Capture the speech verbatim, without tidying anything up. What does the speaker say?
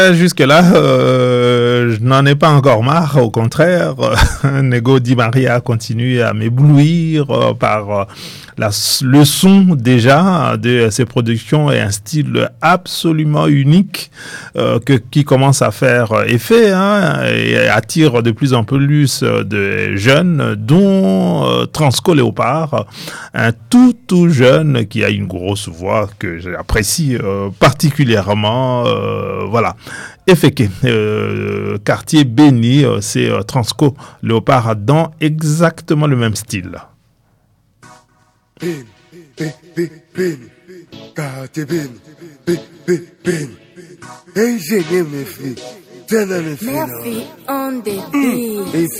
Jusque-là, euh, je n'en ai pas encore marre. Au contraire, euh, Nego Di Maria continue à m'éblouir euh, par euh, la, le son déjà de ses productions et un style absolument unique euh, que, qui commence à faire effet hein, et attire de plus en plus de jeunes, dont euh, Transco Léopard, un tout tout jeune qui a une grosse voix que j'apprécie euh, particulièrement. Euh, voilà. Effectivement, euh, quartier béni, euh, c'est euh, Transco Léopard dans exactement le même style. Bin, bin, bin, bin, quartier béni, bin, bin, bin. Ingénieur mes filles, tenez mes filles. Murphy on the beat.